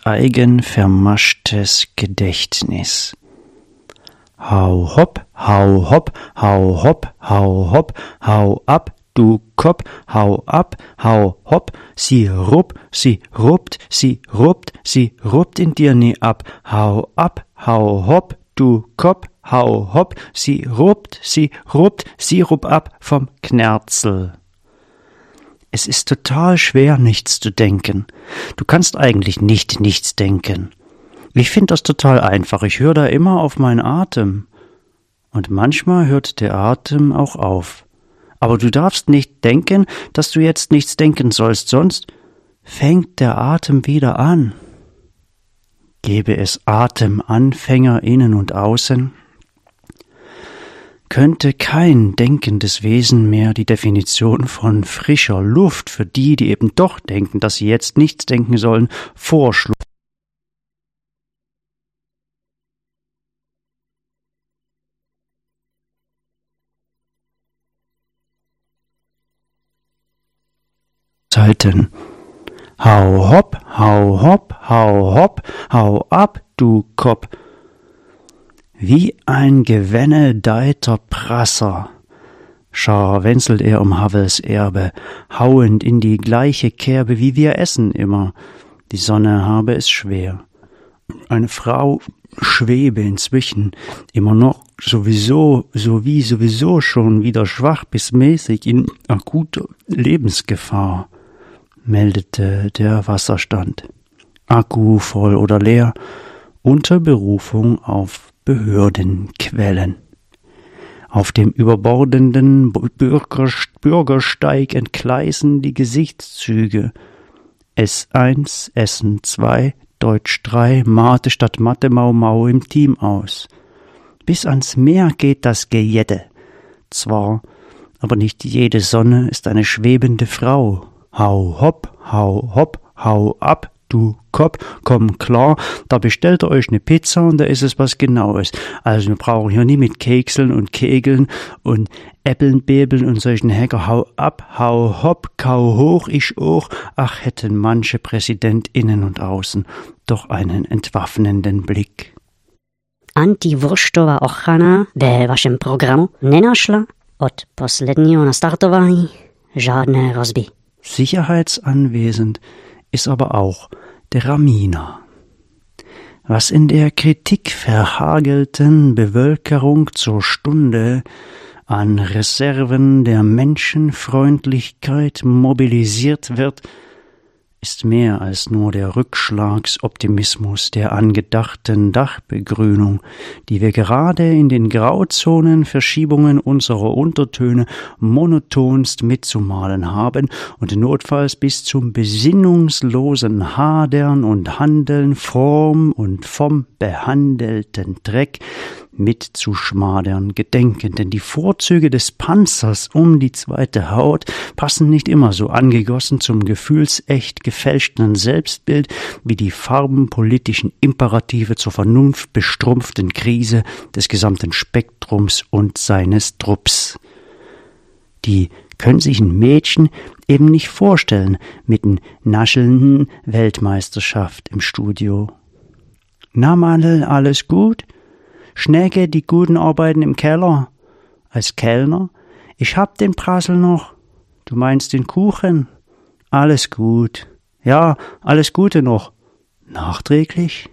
eigen vermaschtes Gedächtnis. Hau hopp, hau hopp, hau hopp, hau hopp, hau ab, du Kopf, hau ab, hau hopp, sie ruppt, sie ruppt in dir nie ab, hau ab, hau hopp, du Kopf, hau hopp, sie ruppt, Sirup ab vom Knerzel. Es ist total schwer, nichts zu denken. Du kannst eigentlich nicht nichts denken. Ich finde das total einfach. Ich höre da immer auf meinen Atem. Und manchmal hört der Atem auch auf. Aber du darfst nicht denken, dass du jetzt nichts denken sollst, sonst fängt der Atem wieder an. Gäbe es Atemanfänger innen und außen, könnte kein denkendes Wesen mehr die Definition von frischer Luft für die, die eben doch denken, dass sie jetzt nichts denken sollen, vorschlagen. Hau hopp, hau hopp, hau hopp, hau ab, du Kopf. Wie ein gewennedeiter Prasser scharwenzelt er um Havels Erbe, hauend in die gleiche Kerbe, wie wir essen immer. Die Sonne habe es schwer. Eine Frau schwebe inzwischen immer noch sowieso schon wieder schwach bis mäßig in akuter Lebensgefahr, meldete der Wasserstand. Akku voll oder leer, unter Berufung auf Behördenquellen. Auf dem überbordenden Bürgersteig entgleisen die Gesichtszüge. S1, Essen 2, Deutsch 3, Mate statt Mathe, Mau Mau im Team aus. Bis ans Meer geht das Gejette. Zwar, aber nicht jede Sonne ist eine schwebende Frau. Hau hopp, hau ab, du Kopf, komm klar, da bestellt ihr euch ne Pizza und da ist es was Genaues. Also wir brauchen hier nie mit Kekseln und Kegeln und Äppeln, Bebeln und solchen Hacker. Hau ab, hau hopp, kau hoch, ich auch. Ach, hätten manche Präsident innen und außen doch einen entwaffnenden Blick. Antivruštova ochrana ve vašem programu nenašla od posledního nastartování žádné hrozby. Sicherheitsanwesend ist aber auch der Raminer. Was in der kritikverhagelten Bevölkerung zur Stunde an Reserven der Menschenfreundlichkeit mobilisiert wird, ist mehr als nur der Rückschlagsoptimismus der angedachten Dachbegrünung, die wir gerade in den Grauzonenverschiebungen unserer Untertöne monotonst mitzumalen haben und notfalls bis zum besinnungslosen Hadern und Handeln vorm und vom behandelten Dreck mitzuschmadern gedenken, denn die Vorzüge des Panzers um die zweite Haut passen nicht immer so angegossen zum gefühlsecht gefälschten Selbstbild wie die farbenpolitischen Imperative zur vernunftbestrumpften Krise des gesamten Spektrums und seines Trupps. Die können sich ein Mädchen eben nicht vorstellen mit n naschelnden Weltmeisterschaft im Studio. Na Mandel, alles gut? Schnecke, die guten Arbeiten im Keller. Als Kellner? Ich hab den Prassel noch. Du meinst den Kuchen? Alles gut. Ja, alles Gute noch. Nachträglich?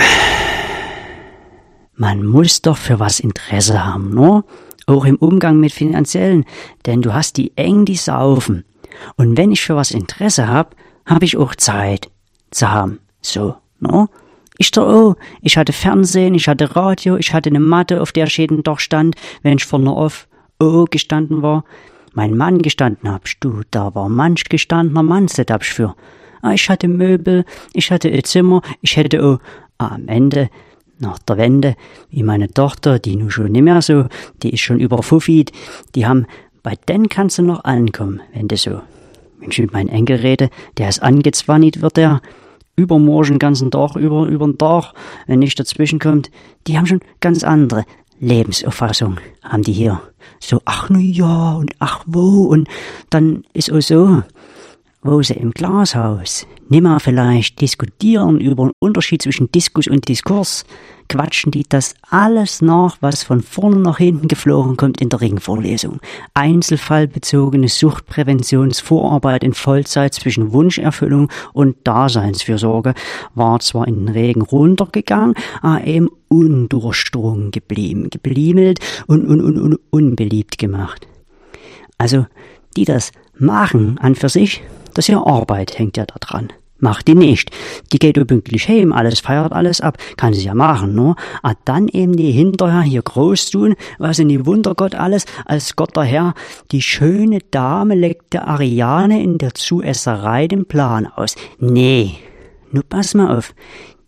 Man muss doch für was Interesse haben, no? Auch im Umgang mit Finanziellen, denn du hast die eng, die saufen. Und wenn ich für was Interesse hab ich auch Zeit zu haben. So, no? Ich doch auch. Ich hatte Fernsehen, ich hatte Radio, ich hatte eine Matte, auf der ich jeden Tag stand, wenn ich vorne auf gestanden war. Mein Mann gestanden habst du, da war manch gestandener Mannset hab's für. Ich hatte Möbel, ich hatte ein Zimmer, ich hätte auch am Ende, nach der Wende, wie meine Tochter, die nun schon nicht mehr so, die ist schon über 50, die haben, bei denen kannst du noch ankommen, wenn du so. Wenn ich mit meinem Enkel rede, der ist angezwannigt, wird der übermorgen den ganzen Tag, über den Tag, wenn nichts dazwischen kommt, die haben schon ganz andere Lebensauffassung, haben die hier. So, ach nu ja, und ach wo, und dann ist auch so. wo sie im Glashaus nimmer vielleicht diskutieren über den Unterschied zwischen Diskus und Diskurs, quatschen die das alles nach, was von vorne nach hinten geflogen kommt in der Ringvorlesung. Einzelfallbezogene Suchtpräventionsvorarbeit in Vollzeit zwischen Wunscherfüllung und Daseinsfürsorge war zwar in den Regen runtergegangen, aber eben undurchdrungen geblieben, gebliemelt und unbeliebt gemacht. Also, die das machen an für sich, das ist ja Arbeit, hängt ja da dran. Macht die nicht. Die geht pünktlich heim, alles feiert alles ab, kann sie ja machen, nur. Aber dann eben die hinterher hier groß tun, was in die Wundergott alles, als Gott der Herr, die schöne Dame legte Ariane in der Zuesserei den Plan aus. Nee, nur pass mal auf.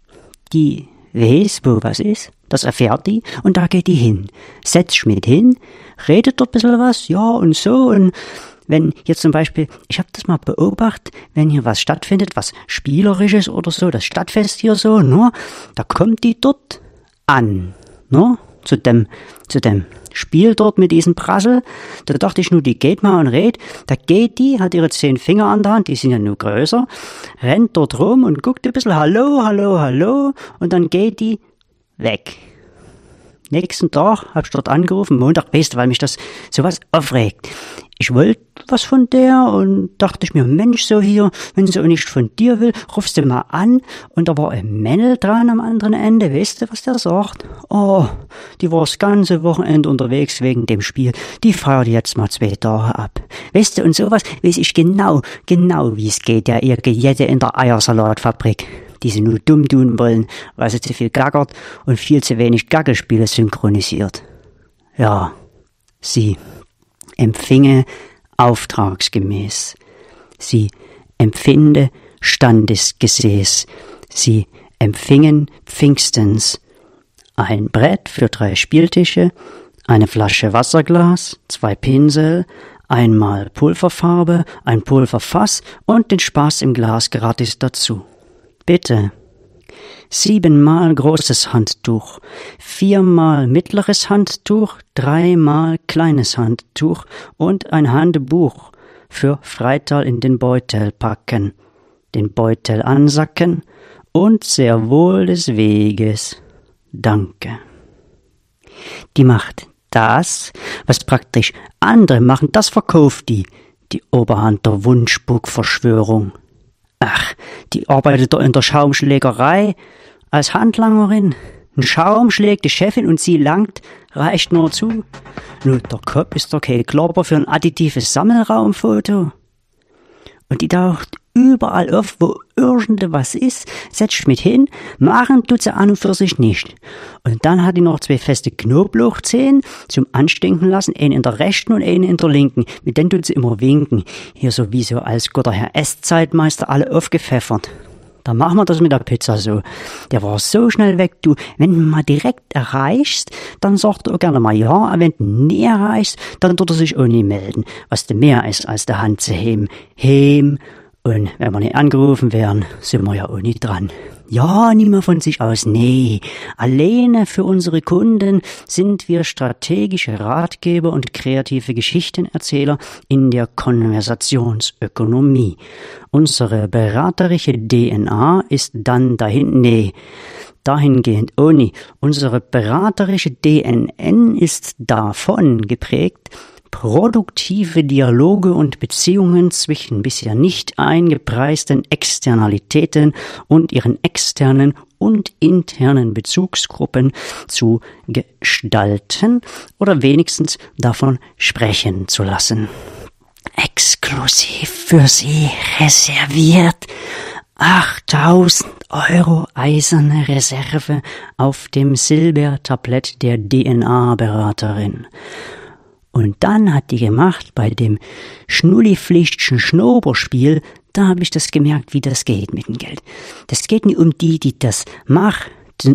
Die weiß, wo was ist, das erfährt die, und da geht die hin. Setzt Schmidt hin, redet dort ein bisschen was, ja und so, und wenn jetzt zum Beispiel, ich habe das mal beobachtet, wenn hier was stattfindet, was Spielerisches oder so, das Stadtfest hier so, ne, da kommt die dort an, ne, zu dem Spiel dort mit diesem Prassel. Da dachte ich nur, die geht mal und redet. Da geht die, hat ihre 10 Finger an der Hand, die sind ja nur größer, rennt dort rum und guckt ein bisschen, hallo, und dann geht die weg. Nächsten Tag hab ich dort angerufen, Montag, weißt du, weil mich das sowas aufregt. Ich wollte was von der und dachte ich mir, Mensch, so hier, wenn sie auch nicht von dir will, rufst du mal an. Und da war ein Männl dran am anderen Ende, weißt du, was der sagt? Oh, die war das ganze Wochenende unterwegs wegen dem Spiel. Die feiert jetzt mal 2 Tage ab. Weißt du, und sowas weiß ich genau, wie es geht, der ihr Gejette in der Eiersalatfabrik, die sie nur dumm tun wollen, weil sie zu viel gackert und viel zu wenig Gaggelspiele synchronisiert. Ja, sie empfinge auftragsgemäß. Sie empfinde standesgesäß. Sie empfingen pfingstens ein Brett für 3 Spieltische, eine Flasche Wasserglas, 2 Pinsel, einmal Pulverfarbe, ein Pulverfass und den Spaß im Glas gratis dazu. Bitte. 7-mal großes Handtuch, 4-mal mittleres Handtuch, 3-mal kleines Handtuch und ein Handbuch für Freital in den Beutel packen, den Beutel ansacken und sehr wohl des Weges. Danke. Die macht das, was praktisch andere machen, das verkauft die Oberhand der Wunschburg-Verschwörung. Ach, die arbeitet doch in der Schaumschlägerei als Handlangerin. Ein Schaum schlägt die Chefin und sie langt, reicht nur zu. Nur der Kopf ist doch kein Klopper für ein additives Sammelraumfoto. Und die taucht überall auf, wo irgendwas ist, setzt mit hin, machen tut sie an und für sich nicht. Und dann hat die noch 2 feste Knoblauchzehen zum Anstinken lassen, einen in der rechten und einen in der linken. Mit denen tut sie immer winken. Hier sowieso als guter Herr Esszeitmeister alle aufgepfeffert. Da machen wir das mit der Pizza so. Der war so schnell weg, du, wenn du mal direkt erreichst, dann sagt er auch gerne mal ja, aber wenn du nie erreichst, dann tut er sich auch nie melden, was du mehr ist als der Hand zu heben. Und wenn wir nicht angerufen wären, sind wir ja auch nicht dran. Ja, nicht mehr von sich aus, nee. Alleine für unsere Kunden sind wir strategische Ratgeber und kreative Geschichtenerzähler in der Konversationsökonomie. Unsere beraterische DNA ist dann dahingehend ohne. Unsere beraterische DNN ist davon geprägt, produktive Dialoge und Beziehungen zwischen bisher nicht eingepreisten Externalitäten und ihren externen und internen Bezugsgruppen zu gestalten oder wenigstens davon sprechen zu lassen. Exklusiv für Sie reserviert 8.000 € eiserne Reserve auf dem Silbertablett der DNA-Beraterin. Und dann hat die gemacht, bei dem Schnullipflichtchen Schnoberspiel, da habe ich das gemerkt, wie das geht mit dem Geld. Das geht nicht um die das macht.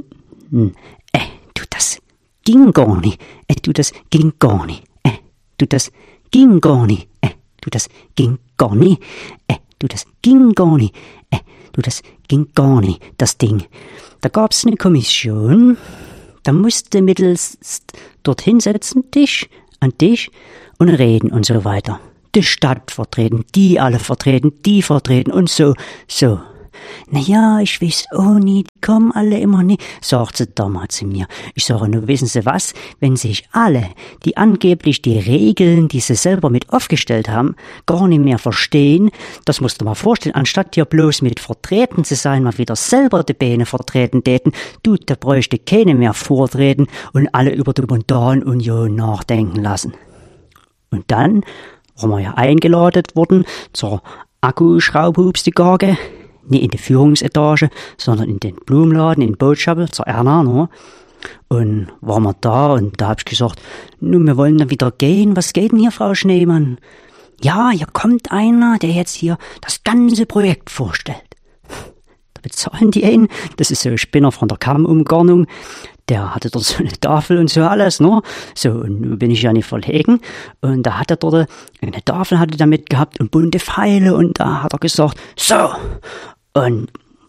Das ging gar nicht. Das ging gar nicht. Das ging gar nicht. Das ging gar nicht. Das ging gar nicht. Das ging gar nicht, das Ding. Da gab's eine Kommission, da musste mittels dorthin setzen, Tisch an Tisch und reden und so weiter. die Stadt vertreten, die alle vertreten, die vertreten und so. Na ja, ich weiß auch nie, die kommen alle immer nie, sagt sie damals zu mir. Ich sage, nur wissen Sie was, wenn sich alle, die angeblich die Regeln, die sie selber mit aufgestellt haben, gar nicht mehr verstehen, das musst du mal vorstellen, anstatt hier bloß mit vertreten zu sein, mal wieder selber die Beine vertreten täten, da bräuchte keine mehr vortreten und alle über die Montanunion nachdenken lassen. Und dann waren wir ja eingeladen worden zur Akkuschraubhubstigage, nicht in die Führungsetage, sondern in den Blumenladen, in den Bootschappel, zur Erna, no? Und waren wir da und da hab ich gesagt, nun, wir wollen dann wieder gehen, was geht denn hier, Frau Schneemann? Ja, hier kommt einer, der jetzt hier das ganze Projekt vorstellt. Da bezahlen die einen, das ist so ein Spinner von der Kammumgarnung, der hatte dort so eine Tafel und so alles, ne? So, und nun bin ich ja nicht verlegen. Und da hat er dort eine Tafel hatte er mit gehabt und bunte Pfeile und da hat er gesagt, so. Und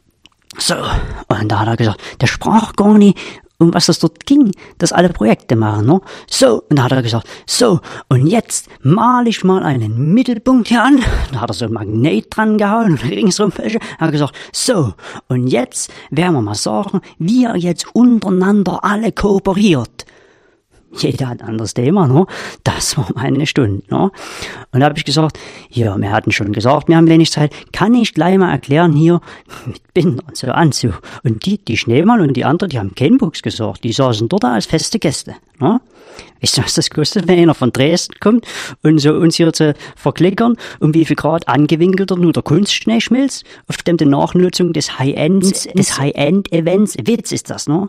da hat er gesagt, der sprach gar nicht, um was das dort ging, dass alle Projekte machen, ne? So, und da hat er gesagt, so, und jetzt male ich mal einen Mittelpunkt hier an. Da hat er so ein Magnet dran gehauen und ringsrum welche. Hat er gesagt, so, und jetzt werden wir mal sagen, wie ihr jetzt untereinander alle kooperiert. Jeder hat ein anderes Thema, ne? Das war meine Stunde, ne? Und da habe ich gesagt, ja, wir hatten schon gesagt, wir haben wenig Zeit, kann ich gleich mal erklären hier mit Binder und so Anzug. Und die Schneemann und die anderen, die haben keinen Buchs gesagt, die saßen dort als feste Gäste, ne? Weißt du, was das kostet, wenn einer von Dresden kommt und so uns hier zu verklickern, um wie viel Grad angewinkelter nur der Kunstschnee schmilzt, auf dem die Nachnutzung des High-End-Events, Witz ist das, ne?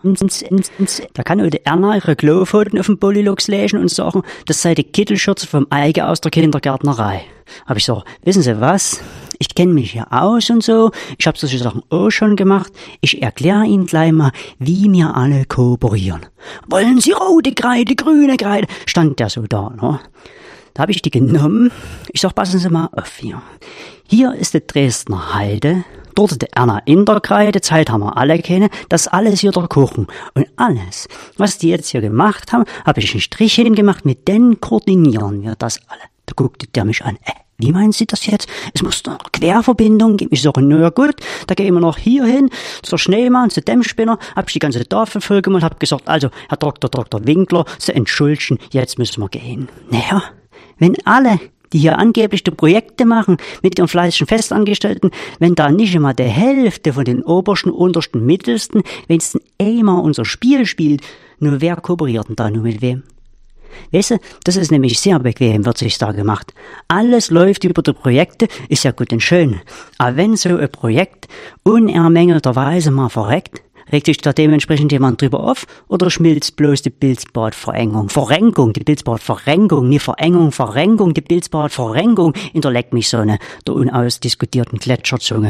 Da kann auch die Erna ihre Klofoten auf dem Polylux lesen und sagen, das sei die Kittelschürze vom Eike aus der Kindergärtnerei. Hab ich gesagt, wissen Sie was? Ich kenne mich ja aus und so. Ich habe solche Sachen auch schon gemacht. Ich erkläre Ihnen gleich mal, wie wir alle kooperieren. Wollen Sie rote Kreide, grüne Kreide? Stand der so da, ne? Da habe ich die genommen. Ich sag, passen Sie mal auf hier. Hier ist die Dresdner Heide. Dort die Erna in der Kreide, Zeit haben wir alle keine, das alles hier der Kuchen. Und alles, was die jetzt hier gemacht haben, habe ich einen Strich hingemacht, mit denen koordinieren wir das alle. Da guckte der mich an, wie meinen Sie das jetzt? Es muss doch eine Querverbindung geben. Ich sage, na ja gut, da gehen wir noch hier hin, zur Schneemann, zu dem Spinner, hab ich die ganze Tafel voll gemacht, hab gesagt, also, Herr Dr. Winkler, Sie entschuldigen, jetzt müssen wir gehen. Naja, wenn alle, die hier angeblich die Projekte machen, mit ihren fleißigen Festangestellten, wenn da nicht immer die Hälfte von den obersten, untersten, mittelsten, wenigstens einmal unser Spiel spielt, nur wer kooperiert denn da nur mit wem? Weißt du, das ist nämlich sehr bequem, wird sich da gemacht. Alles läuft über die Projekte, ist ja gut und schön. Aber wenn so ein Projekt unermängelterweise mal verreckt, regt sich da dementsprechend jemand drüber auf oder schmilzt bloß die Pilzbadverengung? Die Pilzbadverrengung, nicht Verengung, Verrengung, die Pilzbadverrengung in der Leckmichsonne, der unausdiskutierten Gletscherzunge,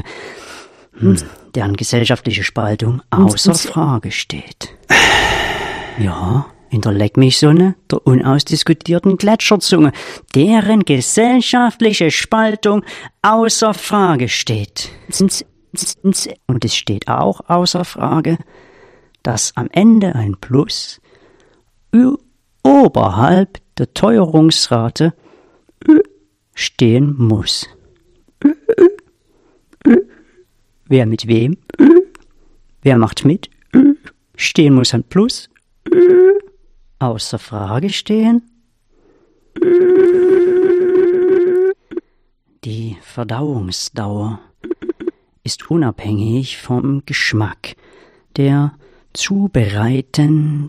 deren gesellschaftliche Spaltung außer Frage steht. Ja, in der Leckmichsonne, der unausdiskutierten Gletscherzunge, deren gesellschaftliche Spaltung außer Frage steht. Und es steht auch außer Frage, dass am Ende ein Plus oberhalb der Teuerungsrate stehen muss. Wer mit wem? Wer macht mit? Stehen muss ein Plus. Außer Frage stehen. Die Verdauungsdauer ist unabhängig vom Geschmack der zubereiteten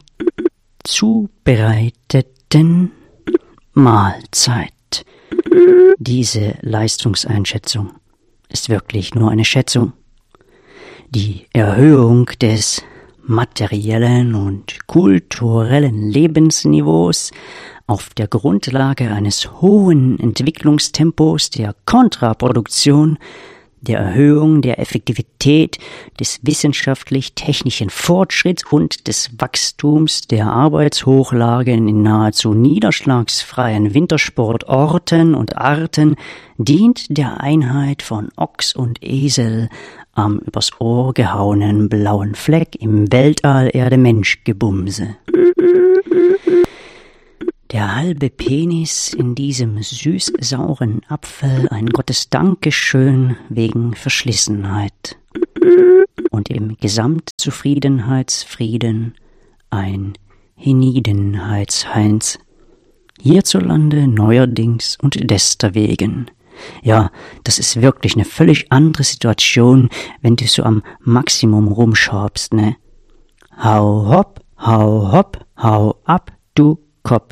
Mahlzeit. Diese Leistungseinschätzung ist wirklich nur eine Schätzung. Die Erhöhung des materiellen und kulturellen Lebensniveaus auf der Grundlage eines hohen Entwicklungstempos der Kontraproduktion, der Erhöhung der Effektivität des wissenschaftlich-technischen Fortschritts und des Wachstums der Arbeitshochlagen in nahezu niederschlagsfreien Wintersportorten und Arten dient der Einheit von Ochs und Esel am übers Ohr gehauenen blauen Fleck im Weltall Erde-Mensch-Gebumse. Der halbe Penis in diesem süß-sauren Apfel ein Gottesdankeschön wegen Verschlissenheit. Und im Gesamtzufriedenheitsfrieden ein Hienidenheitsheinz. Hierzulande neuerdings und desterwegen. Ja, das ist wirklich eine völlig andere Situation, wenn du so am Maximum rumschraubst, ne? Hau hopp, hau ab, du Kopf.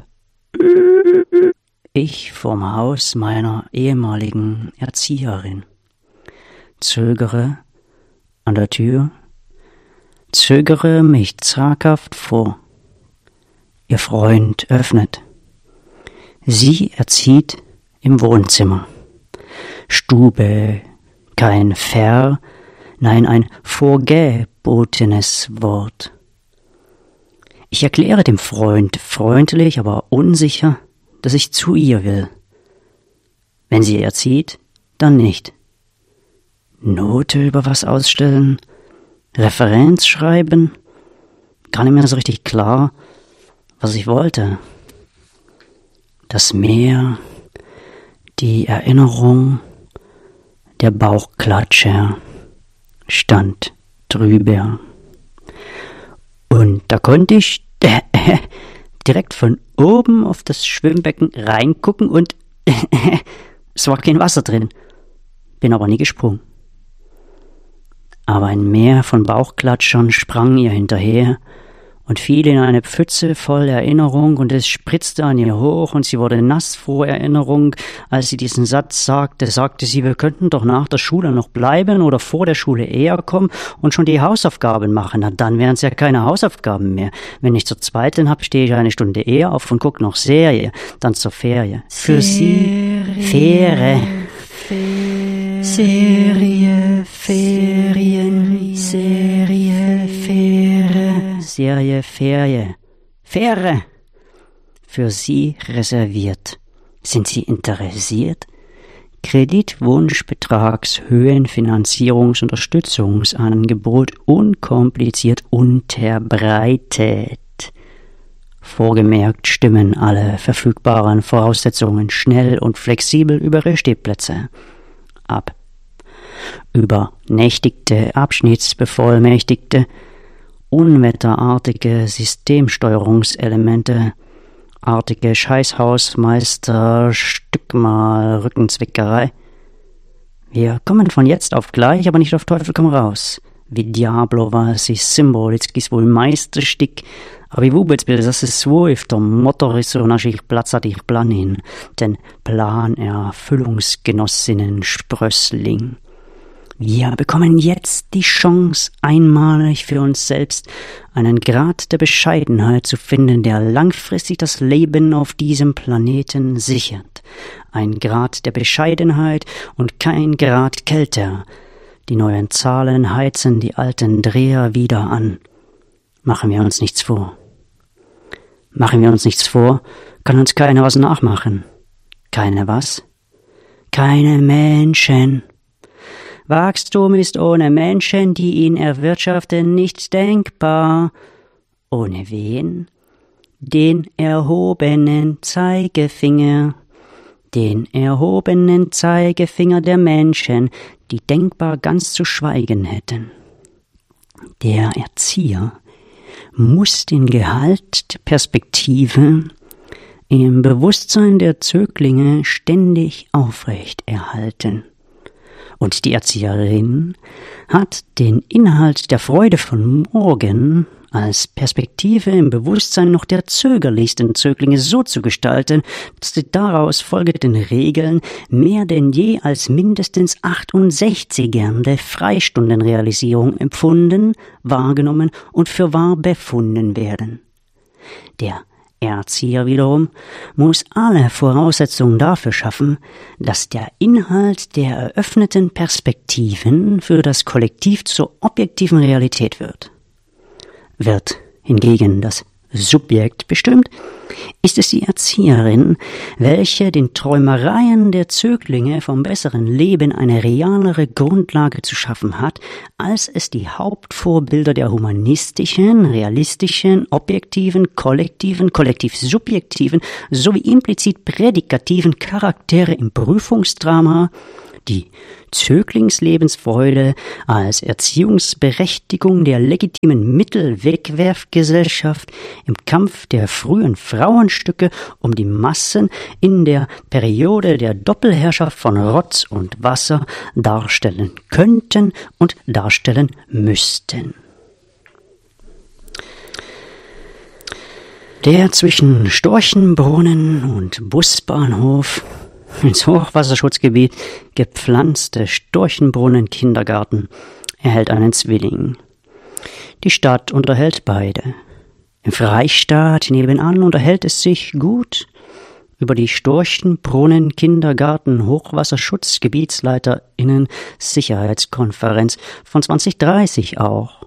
Ich vorm Haus meiner ehemaligen Erzieherin. Zögere an der Tür, zögere mich zaghaft vor. Ihr Freund öffnet. Sie erzieht im Wohnzimmer. Stube, kein nein, ein vorgebotenes Wort. Ich erkläre dem Freund freundlich, aber unsicher, dass ich zu ihr will. Wenn sie erzieht, dann nicht. Note über was ausstellen, Referenz schreiben, gar nicht mehr so richtig klar, was ich wollte. Das Meer, die Erinnerung, der Bauchklatscher stand drüber. Und da konnte ich direkt von oben auf das Schwimmbecken reingucken und es war kein Wasser drin. Bin aber nie gesprungen. Aber ein Meer von Bauchklatschern sprang ihr hinterher und fiel in eine Pfütze voll Erinnerung und es spritzte an ihr hoch und sie wurde nass vor Erinnerung. Als sie diesen Satz sagte sie, wir könnten doch nach der Schule noch bleiben oder vor der Schule eher kommen und schon die Hausaufgaben machen. Na, dann wären es ja keine Hausaufgaben mehr. Wenn ich zur zweiten habe, stehe ich eine Stunde eher auf und gucke noch Serie, dann zur Ferie. Für sie Fähre. Serie, Ferien, Serie, Fähre, Serie, Ferie, Fähre. Für Sie reserviert. Sind Sie interessiert? Kreditwunschbetragshöhen, Finanzierungsunterstützungsangebot unkompliziert unterbreitet. Vorgemerkt stimmen alle verfügbaren Voraussetzungen schnell und flexibel über Ihre Stehplätze ab. Übernächtigte Abschnittsbevollmächtigte, unwetterartige Systemsteuerungselemente, artige Scheißhausmeister, Stückmal Rückenzwickerei. Wir kommen von jetzt auf gleich, aber nicht auf Teufel komm raus. Wie Diablo war si symbolicky svoj majsterštyk, aby vůbec byl zase svůj v tom motorisu našich placatých planin, ten Plan Erfüllungsgenossinnen Sprössling. Wir bekommen jetzt die Chance, einmalig für uns selbst einen Grad der Bescheidenheit zu finden, der langfristig das Leben auf diesem Planeten sichert. Ein Grad der Bescheidenheit und kein Grad kälter. Die neuen Zahlen heizen die alten Dreher wieder an. Machen wir uns nichts vor. Machen wir uns nichts vor, kann uns keiner was nachmachen. Keine was? Keine Menschen. Wachstum ist ohne Menschen, die ihn erwirtschaften, nicht denkbar. Ohne wen? Den erhobenen Zeigefinger. Den erhobenen Zeigefinger der Menschen, die denkbar ganz zu schweigen hätten. Der Erzieher muss den Gehalt der Perspektive im Bewusstsein der Zöglinge ständig aufrecht erhalten. Und die Erzieherin hat den Inhalt der Freude von morgen als Perspektive im Bewusstsein noch der zögerlichsten Zöglinge so zu gestalten, dass die daraus folgenden Regeln mehr denn je als mindestens 68ernde Freistundenrealisierung empfunden, wahrgenommen und für wahr befunden werden. Der Erzieher wiederum muss alle Voraussetzungen dafür schaffen, dass der Inhalt der eröffneten Perspektiven für das Kollektiv zur objektiven Realität wird. Wird hingegen das Subjekt bestimmt, ist es die Erzieherin, welche den Träumereien der Zöglinge vom besseren Leben eine realere Grundlage zu schaffen hat, als es die Hauptvorbilder der humanistischen, realistischen, objektiven, kollektiven, kollektiv-subjektiven sowie implizit prädikativen Charaktere im Prüfungsdrama, die Zöglingslebensfreude als Erziehungsberechtigung der legitimen Mittelwegwerfgesellschaft im Kampf der frühen Frauenstücke um die Massen in der Periode der Doppelherrschaft von Rotz und Wasser darstellen könnten und darstellen müssten. Der zwischen Storchenbrunnen und Busbahnhof ins Hochwasserschutzgebiet gepflanzte Storchenbrunnen-Kindergarten erhält einen Zwilling. Die Stadt unterhält beide. Im Freistaat nebenan unterhält es sich gut über die Storchenbrunnen-Kindergarten-Hochwasserschutzgebietsleiterinnen Sicherheitskonferenz von 2030 auch.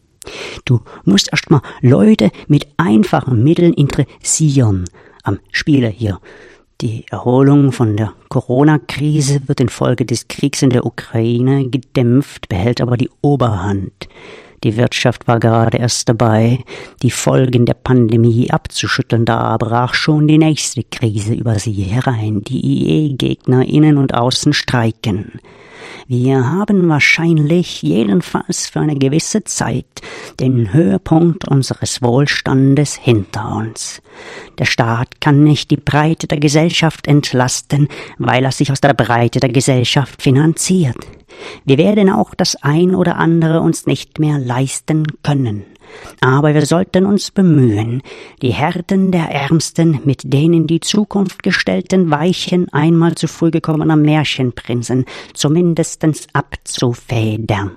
Du musst erstmal Leute mit einfachen Mitteln interessieren am Spiele hier. Die Erholung von der Corona-Krise wird infolge des Kriegs in der Ukraine gedämpft, behält aber die Oberhand. Die Wirtschaft war gerade erst dabei, die Folgen der Pandemie abzuschütteln, da brach schon die nächste Krise über sie herein. Die IE-Gegner innen und außen streiken. Wir haben wahrscheinlich jedenfalls für eine gewisse Zeit den Höhepunkt unseres Wohlstandes hinter uns. Der Staat kann nicht die Breite der Gesellschaft entlasten, weil er sich aus der Breite der Gesellschaft finanziert. Wir werden auch das ein oder andere uns nicht mehr leisten können. Aber wir sollten uns bemühen, die Härten der Ärmsten mit den in die Zukunft gestellten Weichen einmal zu früh gekommener Märchenprinzen zumindest abzufedern.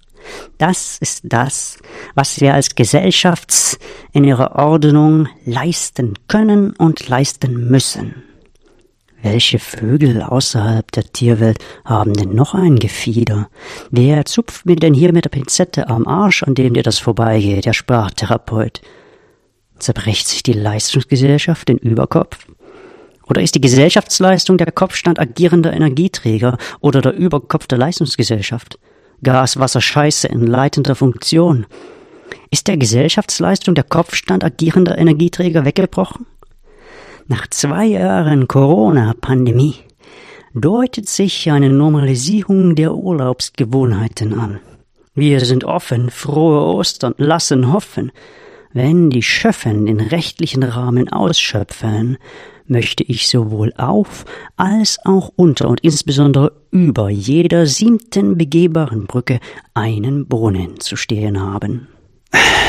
Das ist das, was wir als Gesellschafts in ihrer Ordnung leisten können und leisten müssen. Welche Vögel außerhalb der Tierwelt haben denn noch ein Gefieder? Wer zupft mir denn hier mit der Pinzette am Arsch, an dem dir das vorbeigeht, der Sprachtherapeut? Zerbrecht sich die Leistungsgesellschaft den Überkopf? Oder ist die Gesellschaftsleistung der Kopfstand agierender Energieträger oder der Überkopf der Leistungsgesellschaft? Gas, Wasser, Scheiße in leitender Funktion. Ist der Gesellschaftsleistung der Kopfstand agierender Energieträger weggebrochen? Nach 2 Jahren Corona-Pandemie deutet sich eine Normalisierung der Urlaubsgewohnheiten an. Wir sind offen, frohe Ostern, lassen hoffen. Wenn die Schöffen den rechtlichen Rahmen ausschöpfen, möchte ich sowohl auf als auch unter und insbesondere über jeder 7. begehbaren Brücke einen Brunnen zu stehen haben.